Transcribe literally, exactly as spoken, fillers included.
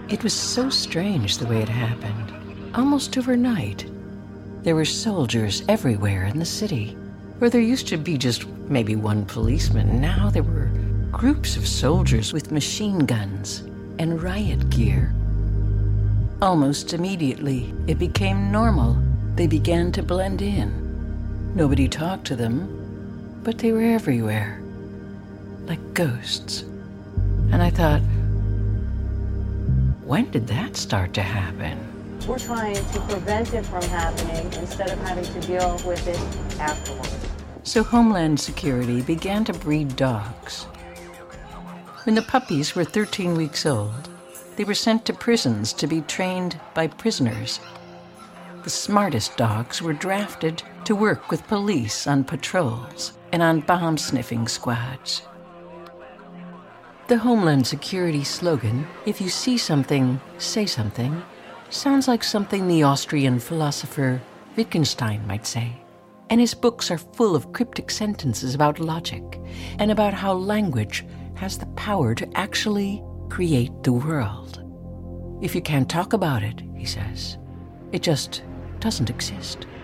It was so strange the way it happened. Almost overnight, there were soldiers everywhere in the city. Where there used to be just maybe one policeman, now there were groups of soldiers with machine guns and riot gear. Almost immediately, it became normal. They began to blend in. Nobody talked to them, but they were everywhere, like ghosts. And I thought, when did that start to happen? We're trying to prevent it from happening instead of having to deal with it afterwards. So Homeland Security began to breed dogs. When the puppies were thirteen weeks old, they were sent to prisons to be trained by prisoners. The smartest dogs were drafted to work with police on patrols and on bomb-sniffing squads. The Homeland Security slogan, "If you see something, say something," sounds like something the Austrian philosopher Wittgenstein might say. And his books are full of cryptic sentences about logic and about how language has the power to actually create the world. If you can't talk about it, he says, it just doesn't exist.